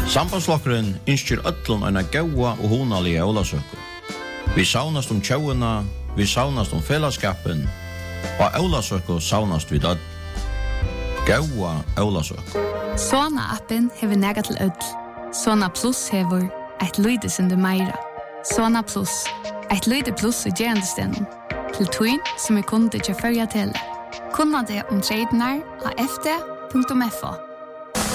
Sambandsflokkurin ynskir öllum eina góða og hugnalige ólavsøku. Vi saunast tjóuna, vi saunast felaskapen, og ólavsøku saunast við öll. Góða ólavsøku. Sona-appen hever nega til öll. Sona Plus hever eit lydesende meira. Sona Plus, eit lyde plus i gerandestenen. Til tøyn som kunde til førja til. Kunna det treidenar av fd.fo.